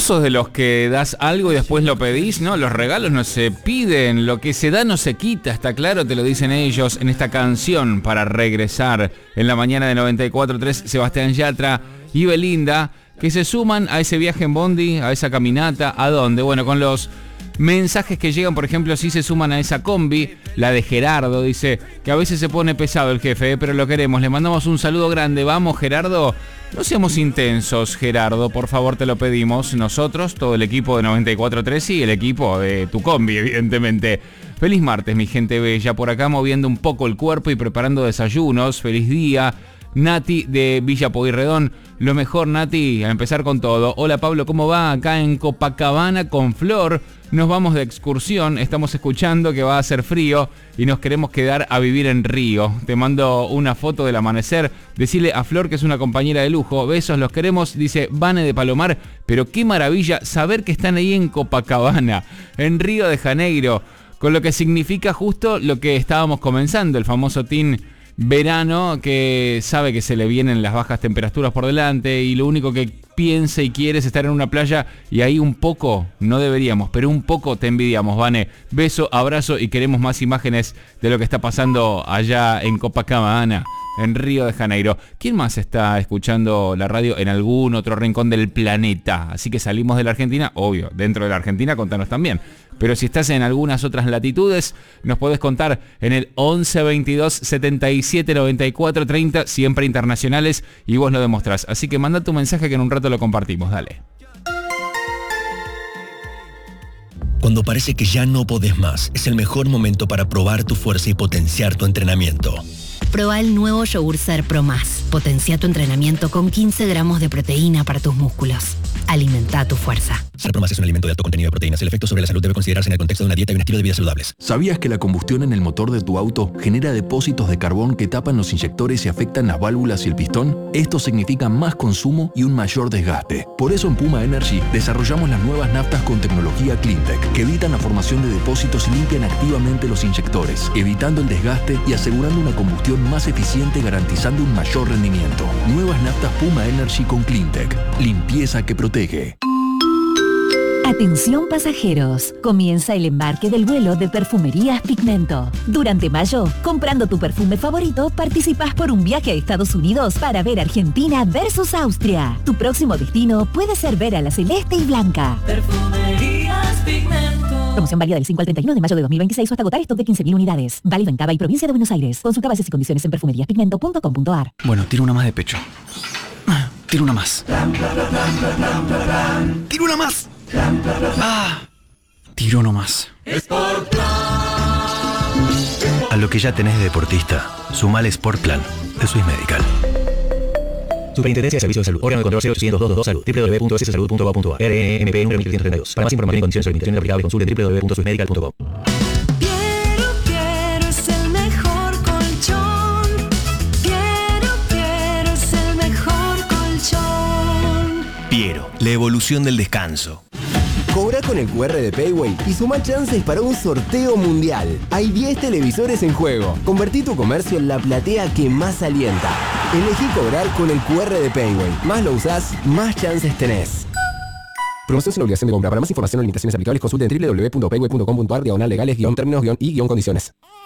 sos de los que das algo y después lo pedís? No, los regalos no se piden, lo que se da no se quita, está claro, te lo dicen ellos en esta canción para regresar en la mañana de 94.3, Sebastián Yatra y Belinda, que se suman a ese viaje en bondi, a esa caminata. ¿A dónde? Bueno, con los mensajes que llegan, por ejemplo, si se suman a esa combi, la de Gerardo, dice que a veces se pone pesado el jefe, pero lo queremos, le mandamos un saludo grande. Vamos, Gerardo, no seamos intensos, Gerardo, por favor, te lo pedimos, nosotros, todo el equipo de 94.3 y el equipo de tu combi, evidentemente. Feliz martes, mi gente bella, por acá moviendo un poco el cuerpo y preparando desayunos. Feliz día. Nati de Villa Pueyrredón, lo mejor, Nati, a empezar con todo. Hola Pablo, ¿cómo va? Acá en Copacabana con Flor, nos vamos de excursión, estamos escuchando que va a hacer frío y nos queremos quedar a vivir en Río. Te mando una foto del amanecer, decirle a Flor que es una compañera de lujo, besos, los queremos, dice Vane de Palomar, pero qué maravilla saber que están ahí en Copacabana, en Río de Janeiro, con lo que significa justo lo que estábamos comenzando, el famoso team verano, que sabe que se le vienen las bajas temperaturas por delante y lo único que piensa y quiere es estar en una playa, y ahí un poco, no deberíamos, pero un poco te envidiamos, Vane. Beso, abrazo y queremos más imágenes de lo que está pasando allá en Copacabana, en Río de Janeiro. ¿Quién más está escuchando la radio en algún otro rincón del planeta? Así que salimos de la Argentina, obvio, dentro de la Argentina contanos también. Pero si estás en algunas otras latitudes, nos podés contar en el 11 22 77 94 30, siempre internacionales, y vos lo demostrás. Así que manda tu mensaje que en un rato lo compartimos, dale. Cuando parece que ya no podés más, es el mejor momento para probar tu fuerza y potenciar tu entrenamiento. Proba el nuevo yogur Ser Pro Más. Potencia tu entrenamiento con 15 gramos de proteína para tus músculos. Alimenta tu fuerza. Ser Pro Más es un alimento de alto contenido de proteínas. El efecto sobre la salud debe considerarse en el contexto de una dieta y un estilo de vida saludables. ¿Sabías que la combustión en el motor de tu auto genera depósitos de carbón que tapan los inyectores y afectan las válvulas y el pistón? Esto significa más consumo y un mayor desgaste. Por eso en Puma Energy desarrollamos las nuevas naftas con tecnología Cleantech, que evitan la formación de depósitos y limpian activamente los inyectores, evitando el desgaste y asegurando una combustión más eficiente, garantizando un mayor rendimiento. Nuevas naftas Puma Energy con Cleantech. Limpieza que protege. Atención pasajeros, comienza el embarque del vuelo de Perfumerías Pigmento. Durante mayo, comprando tu perfume favorito, participás por un viaje a Estados Unidos para ver Argentina versus Austria. Tu próximo destino puede ser ver a la celeste y blanca. Perfumerías Pigmento. Promoción válida del 5 al 31 de mayo de 2026 o hasta agotar stock de 15.000 unidades. Válido en Cava y Provincia de Buenos Aires. Consulta bases y condiciones en perfumeríaspigmento.com.ar. Bueno, tiro una más de pecho. Tiro una más. Tiro una más. Tiro nomás. A lo que ya tenés de deportista, sumale Sport Plan de Swiss Medical. Superintendencia de Servicios de Salud. Órgano de control 0800-222 Salud. www.sssalud.gov.ar. RNMP número 1332. Para más información y condiciones de limitaciones aplicables, consulte www.swissmedical.com. Quiero es el mejor colchón. Quiero es el mejor colchón. Piero, la evolución del descanso. Cobra con el QR de Payway y suma chances para un sorteo mundial. Hay 10 televisores en juego. Convertí tu comercio en la platea que más alienta. Elegí cobrar con el QR de Payway. Más lo usás, más chances tenés. Promoción sin obligación de compra. Para más información o limitaciones aplicables, consulte en www.payway.com.ar/legales-términos-y-condiciones.